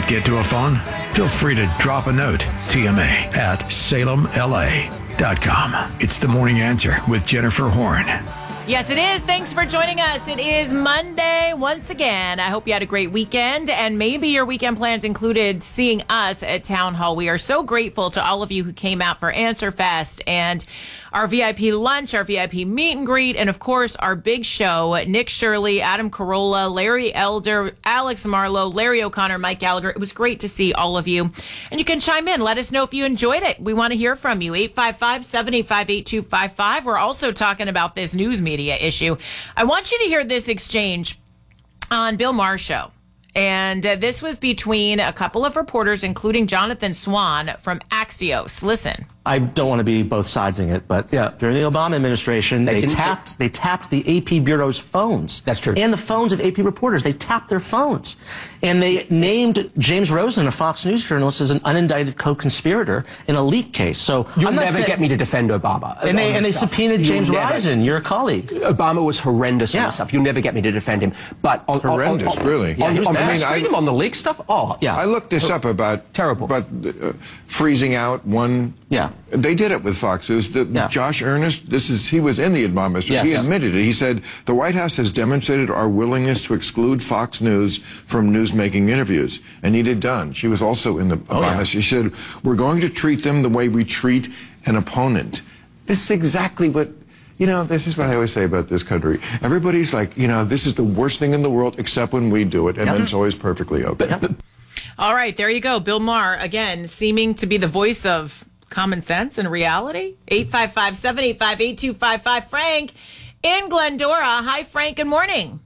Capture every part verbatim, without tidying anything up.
get to a phone? Feel free to drop a note. T M A at salem L A dot com. It's The Morning Answer with Jennifer Horn. Yes, it is. Thanks for joining us. It is Monday once again. I hope you had a great weekend, and maybe your weekend plans included seeing us at Town Hall. We are so grateful to all of you who came out for Answer Fest and our V I P lunch, our V I P meet and greet, and of course, our big show. Nick Shirley, Adam Carolla, Larry Elder, Alex Marlowe, Larry O'Connor, Mike Gallagher. It was great to see all of you. And you can chime in. Let us know if you enjoyed it. We want to hear from you. eight five five, seven eight five, eight two five five. We're also talking about this news media issue. I want you to hear this exchange on Bill Maher's show. And uh, this was between a couple of reporters, including Jonathan Swan from Axios. Listen. I don't want to be both sidesing it, but yeah. During the Obama administration, they, they tapped they tapped the A P Bureau's phones. That's true. And the phones of A P reporters. They tapped their phones. And they named James Rosen, a Fox News journalist, as an unindicted co-conspirator in a leak case. So You'll I'm not never saying, get me to defend Obama. And they, and they subpoenaed James Risen, your colleague. Obama was horrendous yeah. on stuff. You'll never get me to defend him. But on, horrendous, on, on, really. On, yeah, on, on I mean, freedom, I, on the leak stuff, oh, yeah. I looked this up about terrible, about uh, freezing out one. Yeah, they did it with Fox News. The, yeah. Josh Earnest, this is he was in the Obama administration. Yes. He admitted it. He said the White House has demonstrated our willingness to exclude Fox News from news-making interviews. Anita Dunn, she was also in the Obama. Oh, yeah. She said we're going to treat them the way we treat an opponent. This is exactly what. You know, this is what I always say about this country. Everybody's like, you know, this is the worst thing in the world except when we do it, and yep. then it's always perfectly okay. But, but, All right, there you go. Bill Maher, again, seeming to be the voice of common sense and reality. eight five five, seven eight five, eight two five five. Frank in Glendora. Hi, Frank. Good morning.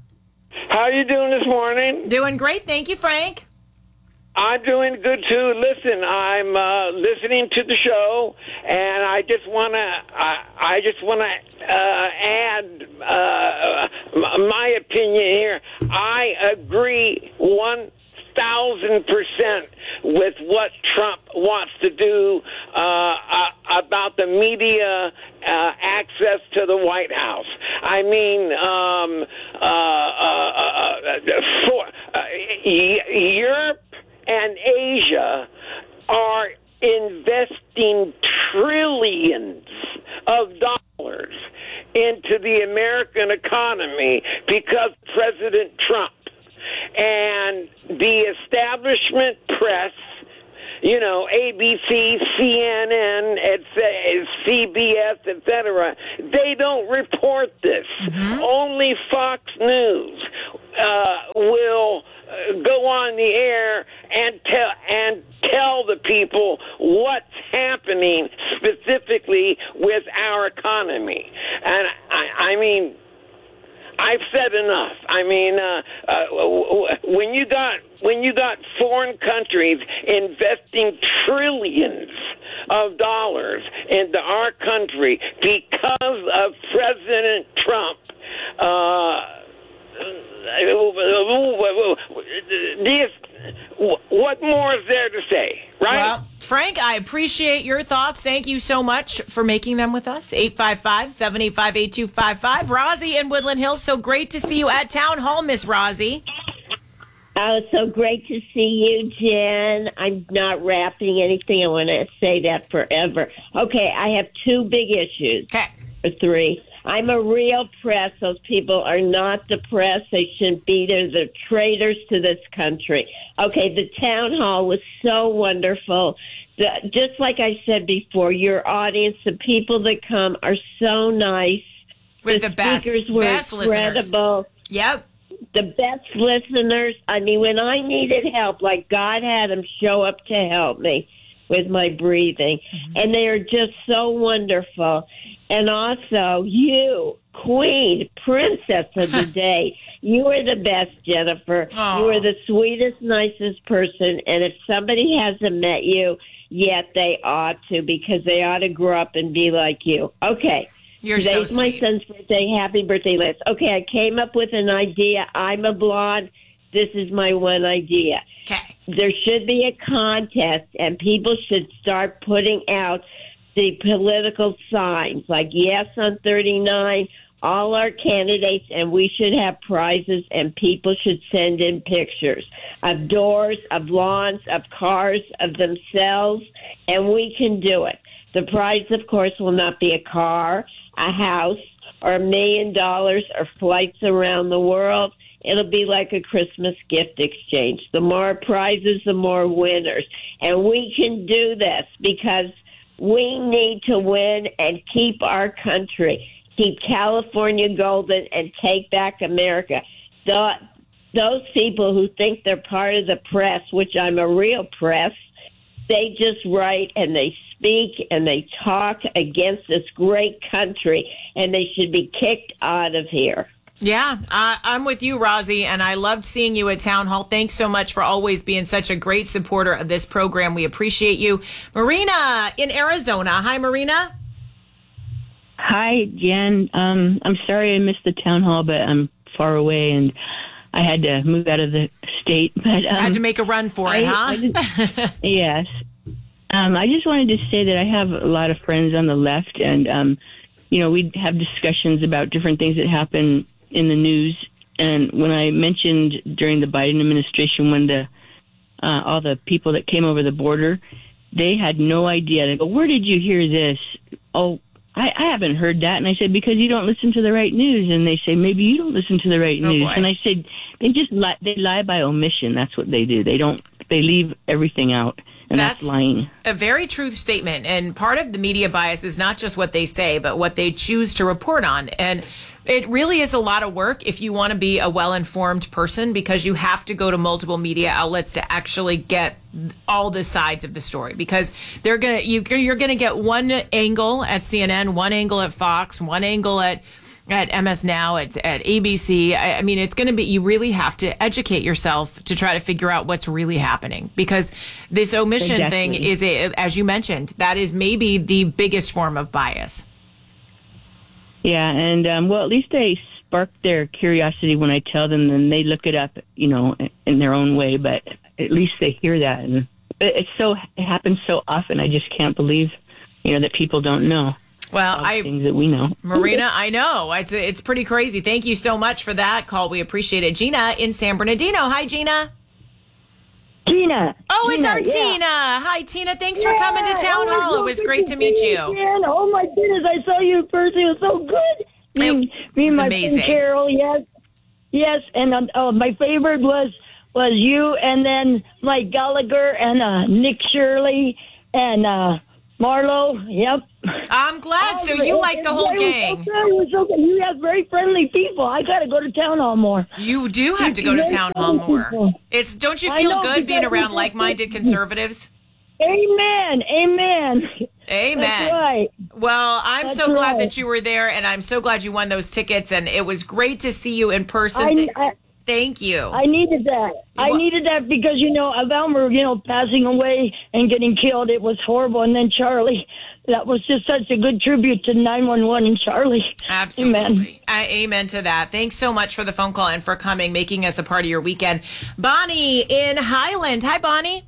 How are you doing this morning? Doing great. Thank you, Frank. I'm doing good, too. Listen, I'm uh, listening to the show, and I just want to I, I just want to uh, add uh, my opinion here. I agree one thousand percent with what Trump wants to do uh, uh, about the media uh, access to the White House. I mean, um, uh, uh, uh, for, uh, Europe and Asia are investing trillions of dollars into the American economy because of President Trump. And the establishment press, you know, A B C, C N N, C B S, et cetera, they don't report this. Mm-hmm. Only Fox News uh, will uh, go on the air and tell and tell the people what's happening specifically with our economy. And I, I mean, I've said enough. I mean, uh, uh, when you got when you got foreign countries investing trillions of dollars into our country because of President Trump, uh, this, what more is there to say, right? Well, Frank, I appreciate your thoughts. Thank you so much for making them with us. eight five five, seven eight five, eight two five five. Rosie in Woodland Hills, so great to see you at Town Hall, Miss Rosie. Oh, so great to see you, Jen. I'm not rapping anything. I want to say that forever. Okay, I have two big issues. Okay. Or three. I'm a real press. Those people are not the press. They shouldn't be there. They're traitors to this country. Okay, the town hall was so wonderful. The, just like I said before, your audience, the people that come are so nice. With the, the best, speakers were best incredible. listeners. Yep. The best listeners. I mean, when I needed help, like God had them show up to help me with my breathing. Mm-hmm. And they are just so wonderful. And also, you, queen, princess of the day, you are the best, Jennifer. Aww. You are the sweetest, nicest person. And if somebody hasn't met you yet, they ought to, because they ought to grow up and be like you. Okay. You're Today's so my sweet. son's birthday. Happy birthday, Liz. Okay, I came up with an idea. I'm a blonde. This is my one idea. Okay. There should be a contest, and people should start putting out the political signs, like yes on thirty-nine all our candidates, and we should have prizes, and people should send in pictures of doors, of lawns, of cars, of themselves, and we can do it. The prize, of course, will not be a car, a house, or a million dollars, or flights around the world. It'll be like a Christmas gift exchange. The more prizes, the more winners. And we can do this because we need to win and keep our country, keep California golden, and take back America. The, those people who think they're part of the press, which I'm a real press, they just write and they speak and they talk against this great country, and they should be kicked out of here. Yeah, uh, I'm with you, Rosie, and I loved seeing you at Town Hall. Thanks so much for always being such a great supporter of this program. We appreciate you. Marina in Arizona. Hi, Marina. Hi, Jen. Um, I'm sorry I missed the Town Hall, but I'm far away, and I had to move out of the state. But um, had to make a run for it, I, huh? I just, yes. Um, I just wanted to say that I have a lot of friends on the left, and, um, you know, we have discussions about different things that happen in the news. And when I mentioned during the Biden administration, when the uh, all the people that came over the border, they had no idea. They go, "Where did you hear this?" "Oh, I, I haven't heard that." And I said, "Because you don't listen to the right news." And they say, "Maybe you don't listen to the right oh, news." Boy. And I said, "They just lie. They lie by omission. That's what they do. They don't. They leave everything out." And that's, that's lying. A very true statement. And part of the media bias is not just what they say, but what they choose to report on. And it really is a lot of work if you want to be a well-informed person, because you have to go to multiple media outlets to actually get all the sides of the story, because they're gonna you, you're going to get one angle at C N N, one angle at Fox, one angle at at M S Now, at, at A B C. I, I mean, it's going to be, you really have to educate yourself to try to figure out what's really happening, because this omission exactly. thing is, a, as you mentioned, that is maybe the biggest form of bias. Yeah, and, um, well, at least they spark their curiosity when I tell them, and they look it up, you know, in their own way, but at least they hear that. And it's so, it happens so often, I just can't believe, you know, that people don't know. Well, all I, things that we know. Marina, I know. It's it's pretty crazy. Thank you so much for that call. We appreciate it. Gina in San Bernardino. Hi, Gina. Tina. Oh, it's Tina, our yeah. Tina. Hi, Tina. Thanks yeah. for coming to Town oh, Hall. It was great to meet you. Again. Oh, my goodness. I saw you in person. It was so good. Me, it me and my amazing. friend Carol, yes. Yes, and um, oh, my favorite was was you, and then Mike Gallagher and uh, Nick Shirley and uh, Marlo. Yep. I'm glad. So you like the whole gang. It was so good. It was so good. You have very friendly people. I got to go to Town Hall more. You do have to go to Town Hall more. It's don't you I feel know, good being because around it's- like-minded conservatives? Amen. Amen. Amen. That's right. Well, I'm That's so glad right. that you were there, and I'm so glad you won those tickets, and it was great to see you in person. I, Th- I, Thank you. I needed that. I Well- needed that because, you know, of Elmer, you know, passing away and getting killed. It was horrible. And then Charlie, that was just such a good tribute to nine one one and Charlie. Absolutely. Amen. I, amen to that. Thanks so much for the phone call and for coming, making us a part of your weekend. Bonnie in Highland. Hi, Bonnie.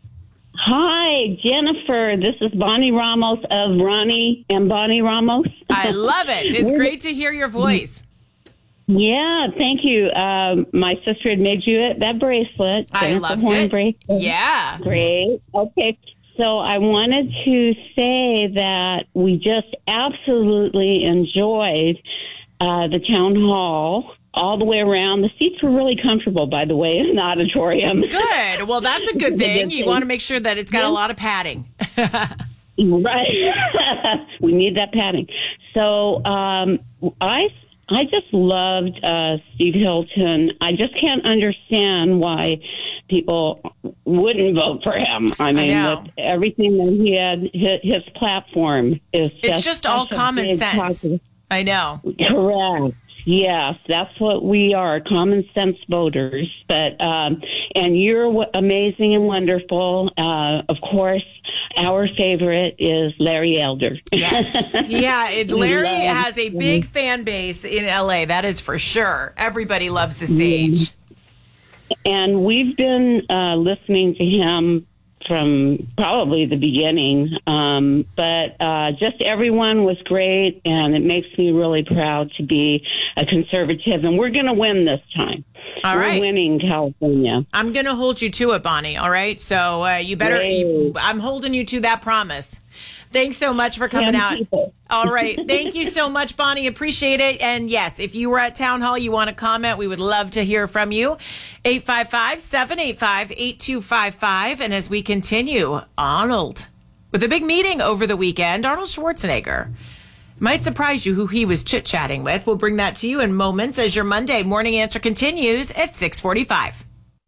Hi, Jennifer. This is Bonnie Ramos of Ronnie and Bonnie Ramos. I love it. It's great to hear your voice. Yeah, thank you. Um, my sister had made you that bracelet. I Jennifer loved Horn it. Bracelet. Yeah. Great. Okay. So I wanted to say that we just absolutely enjoyed uh, the town hall all the way around. The seats were really comfortable, by the way, in the auditorium. Good. Well, that's a good thing. You want to make sure that it's got a lot of padding. Right. We need that padding. So um, I I just loved uh, Steve Hilton. I just can't understand why people wouldn't vote for him. I mean, I know. with everything that he had, his, his platform is just It's just all such a common big sense. positive. I know. Correct. Yes, that's what we are, common sense voters. But um, and you're w- amazing and wonderful. Uh, of course, our favorite is Larry Elder. Yes. Yeah, it, Larry love has a big fan base in L A. That is for sure. Everybody loves the Sage. And we've been uh, listening to him from probably the beginning. Um, but uh, just everyone was great, and it makes me really proud to be a conservative. And we're going to win this time. All we're right. winning California. I'm going to hold you to it, Bonnie. All right. So uh, you better, you, I'm holding you to that promise. Thanks so much for coming Yeah, out. people. All right. Thank you so much, Bonnie. Appreciate it. And yes, if you were at Town Hall, you want to comment, we would love to hear from you. eight five five, seven eight five, eight two five five. And as we continue, Arnold, with a big meeting over the weekend, Arnold Schwarzenegger. Might surprise you who he was chit-chatting with. We'll bring that to you in moments as your Monday Morning Answer continues at six forty-five.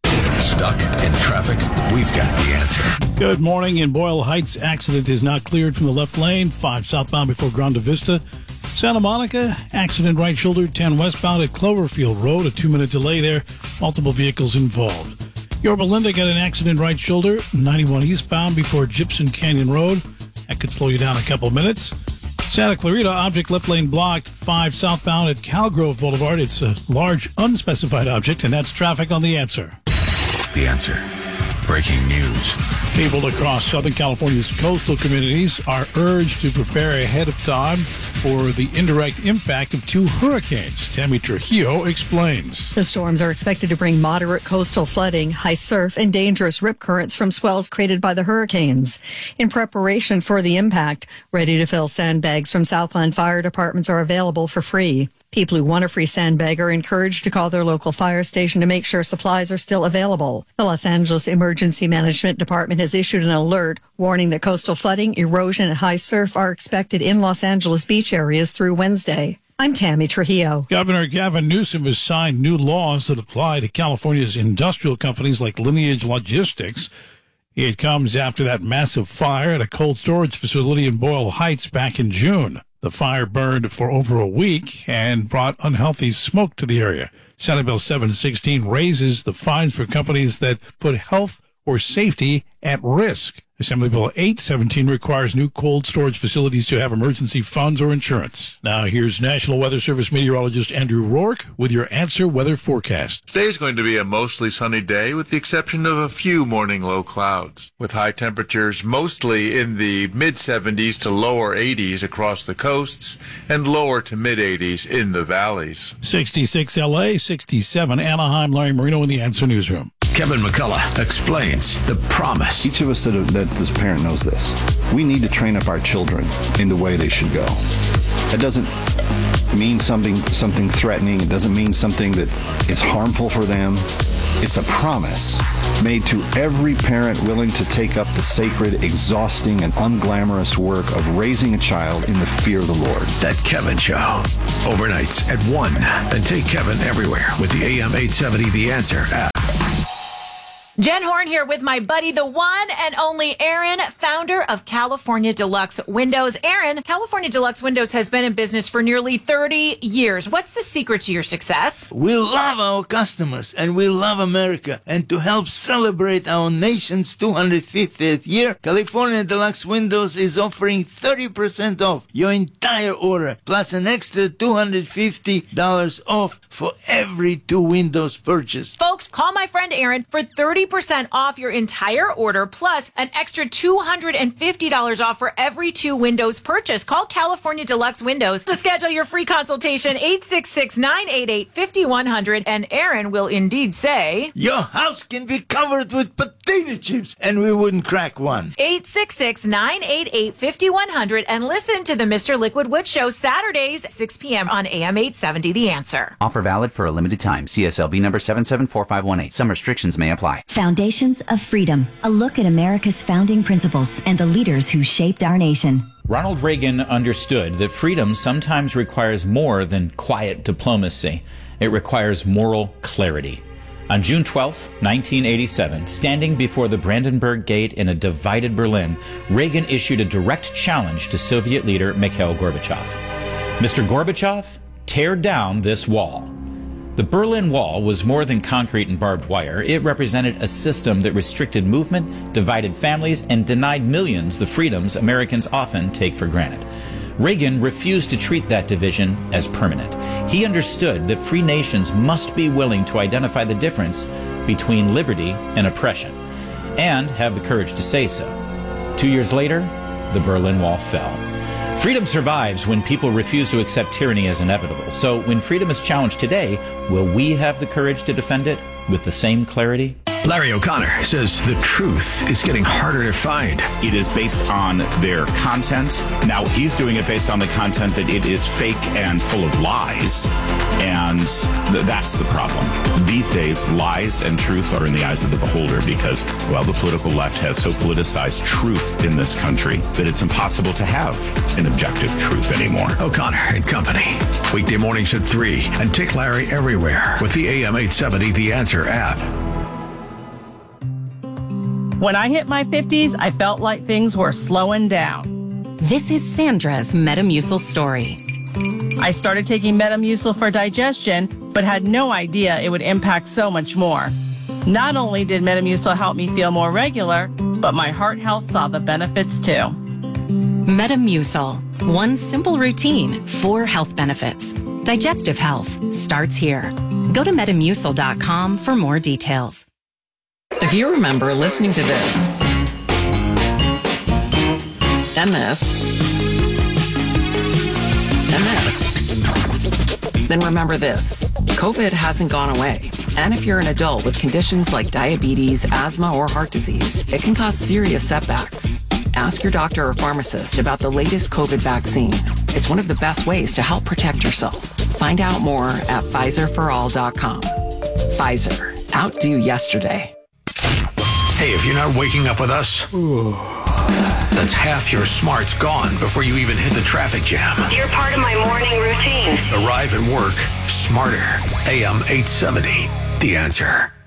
Stuck in traffic? We've got the answer. Good morning. In Boyle Heights, accident is not cleared from the left lane. five southbound before Grande Vista. Santa Monica, accident right shoulder, ten westbound at Cloverfield Road. A two-minute delay there. Multiple vehicles involved. Yorba Linda got an accident right shoulder, ninety-one eastbound before Gypsum Canyon Road. That could slow you down a couple minutes. Santa Clarita, object left lane blocked, five southbound at Calgrove Boulevard. It's a large unspecified object, and that's traffic on The Answer. The Answer. Breaking news. People across Southern California's coastal communities are urged to prepare ahead of time for the indirect impact of two hurricanes. Tammy Trujillo explains. The storms are expected to bring moderate coastal flooding, high surf, and dangerous rip currents from swells created by the hurricanes. In preparation for the impact, ready-to-fill sandbags from Southland fire departments are available for free. People who want a free sandbag are encouraged to call their local fire station to make sure supplies are still available. The Los Angeles Emergency Management Department has issued an alert warning that coastal flooding, erosion, and high surf are expected in Los Angeles beach areas through Wednesday. I'm Tammy Trujillo. Governor Gavin Newsom has signed new laws that apply to California's industrial companies like Lineage Logistics. It comes after that massive fire at a cold storage facility in Boyle Heights back in June. The fire burned for over a week and brought unhealthy smoke to the area. Senate Bill seven sixteen raises the fines for companies that put health or safety at risk. Assembly Bill eight seventeen requires new cold storage facilities to have emergency funds or insurance. Now here's National Weather Service meteorologist Andrew Rourke with your Answer Weather Forecast. Today is going to be a mostly sunny day with the exception of a few morning low clouds, with high temperatures mostly in the mid seventies to lower eighties across the coasts and lower to mid eighties in the valleys. sixty-six L A, sixty-seven Anaheim. Larry Marino in the Answer Newsroom. Kevin McCullough explains the promise. Each of us that, that as a parent knows this. We need to train up our children in the way they should go. That doesn't mean something something threatening. It doesn't mean something that is harmful for them. It's a promise made to every parent willing to take up the sacred, exhausting, and unglamorous work of raising a child in the fear of the Lord. That Kevin Show. Overnights at one. And take Kevin everywhere with the A M eight seventy The Answer app. Jen Horn here with my buddy, the one and only Aaron, founder of California Deluxe Windows. Aaron, California Deluxe Windows has been in business for nearly thirty years. What's the secret to your success? We love our customers and we love America. And to help celebrate our nation's two hundred fiftieth year, California Deluxe Windows is offering thirty percent off your entire order, plus an extra two hundred fifty dollars off for every two windows purchased. Folks, call my friend Aaron for thirty percent off your entire order, plus an extra two hundred fifty dollars off for every two windows purchased. Call California Deluxe Windows to schedule your free consultation, eight six six, nine eight eight, five one zero zero, and Aaron will indeed say, your house can be covered with potato chips, and we wouldn't crack one. eight six six, nine eight eight, five one zero zero, and listen to the Mister Liquid Wood Show Saturdays at six p.m. on A M eight seventy The Answer. Offer valid for a limited time. C S L B number seven seven four five one eight. Some restrictions may apply. Foundations of Freedom, a look at America's founding principles and the leaders who shaped our nation. Ronald Reagan understood that freedom sometimes requires more than quiet diplomacy. It requires moral clarity. On June twelfth, nineteen eighty-seven, standing before the Brandenburg Gate in a divided Berlin, Reagan issued a direct challenge to Soviet leader Mikhail Gorbachev. Mister Gorbachev, tear down this wall. The Berlin Wall was more than concrete and barbed wire. It represented a system that restricted movement, divided families, and denied millions the freedoms Americans often take for granted. Reagan refused to treat that division as permanent. He understood that free nations must be willing to identify the difference between liberty and oppression. and have the courage to say so. Two years later, the Berlin Wall fell. Freedom survives when people refuse to accept tyranny as inevitable. So when freedom is challenged today, will we have the courage to defend it with the same clarity? Larry O'Connor says the truth is getting harder to find. It is based on their content. Now, he's doing it based on the content that it is fake and full of lies. And th- that's the problem. These days, lies and truth are in the eyes of the beholder because, well, the political left has so politicized truth in this country that it's impossible to have an objective truth anymore. O'Connor and Company. Weekday mornings at three and Tick Larry everywhere with the A M eight seventy The Answer app. When I hit my fifties, I felt like things were slowing down. This is Sandra's Metamucil story. I started taking Metamucil for digestion, but had no idea it would impact so much more. Not only did Metamucil help me feel more regular, but my heart health saw the benefits too. Metamucil. One simple routine, four health benefits. Digestive health starts here. Go to metamucil dot com for more details. If you remember listening to this, and this, and this, then remember this. COVID hasn't gone away. And if you're an adult with conditions like diabetes, asthma, or heart disease, it can cause serious setbacks. Ask your doctor or pharmacist about the latest COVID vaccine. It's one of the best ways to help protect yourself. Find out more at Pfizer for all dot com. Pfizer. Outdo yesterday. Hey, if you're not waking up with us, that's half your smarts gone before you even hit the traffic jam. You're part of my morning routine. Arrive at work smarter. A M eight seventy, The Answer.